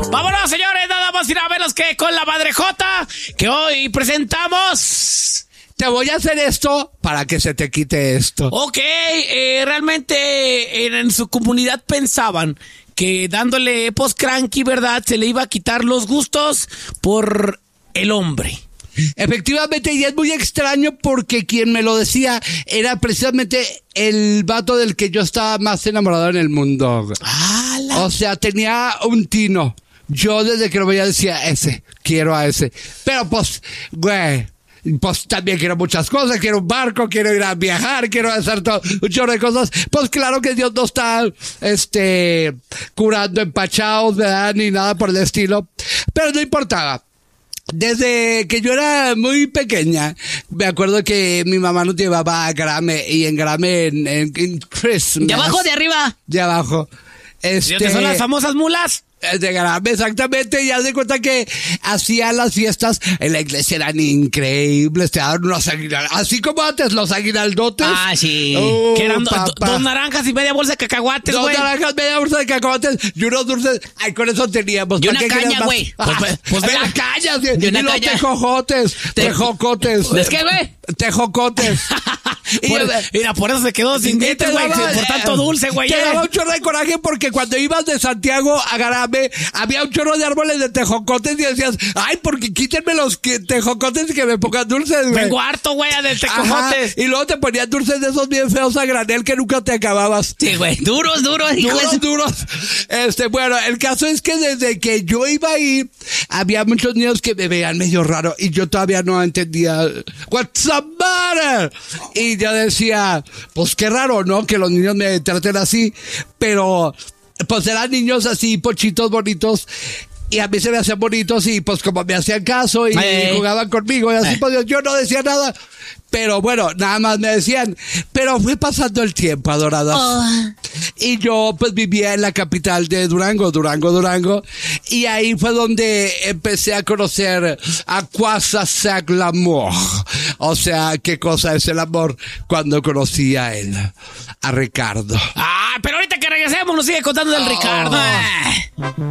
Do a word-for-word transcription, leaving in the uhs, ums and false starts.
Vámonos, señores, nada más ir a verlos que con la Madrejota, que hoy presentamos... Te voy a hacer esto para que se te quite esto. Ok, eh, realmente en, en su comunidad pensaban que dándole post-cranky, ¿verdad? Se le iba a quitar los gustos por el hombre. Efectivamente, y es muy extraño porque quien me lo decía era precisamente el vato del que yo estaba más enamorado en el mundo. Ah, la... O sea, tenía un tino. Yo desde que lo veía decía, ese, quiero a ese. Pero pues, güey... Pues también quiero muchas cosas, quiero un barco, quiero ir a viajar, quiero hacer todo un chorro de cosas. Pues claro que Dios no está, este, curando empachados, ¿verdad? Ni nada por el estilo. Pero no importaba. Desde que yo era muy pequeña, me acuerdo que mi mamá nos llevaba a Grame, y en Grame, en, en, en Christmas. ¿De abajo o de arriba? De abajo. Este, ¿De son las famosas mulas? De Grame, exactamente, y haz de cuenta que hacían las fiestas en la iglesia, eran increíbles, te daban unos aguinaldos, así como antes, los aguinaldotes. Ah, sí. Oh, que eran do, papá. dos naranjas y media bolsa de cacahuates, güey. Dos naranjas, media bolsa de cacahuates y unos dulces. Ay, con eso teníamos. Y una caña, güey. Pues, pues, pues pues, ve la caña, sí. y, una y los caña. tejocotes, Te... tejocotes. ¿Es qué, güey? Tejocotes. y por, mira, por eso se quedó sin dientes, güey, por tanto dulce, güey. Te eh. daba un chorro de coraje porque cuando ibas de Santiago a Grame, había un chorro de árboles de tejocotes y decías, ay, porque quítenme los que, tejocotes y que me pongan dulces, güey. Vengo harto, güey, de tejocotes. Ajá, y luego te ponían dulces de esos bien feos a granel que nunca te acababas. Sí, güey, duros, duros. Duros, duros. Este, bueno, el caso es que desde que yo iba ahí, había muchos niños que me veían medio raro y yo todavía no entendía, what's the matter? Y yo decía, pues qué raro, ¿no? Que los niños me traten así, pero pues eran niños así, pochitos bonitos. Y a mí se me hacían bonitos y pues como me hacían caso y Ay. jugaban conmigo y así, Ay. pues yo no decía nada. Pero bueno, nada más me decían. Pero fue pasando el tiempo, adoradas. Oh. Y yo pues vivía en la capital de Durango, Durango, Durango. Y ahí fue donde empecé a conocer a quoi ça sert l'amour. O sea, qué cosa es el amor cuando conocí a él, a Ricardo. Ah, pero ahorita que regresemos nos sigue contando del Oh. Ricardo.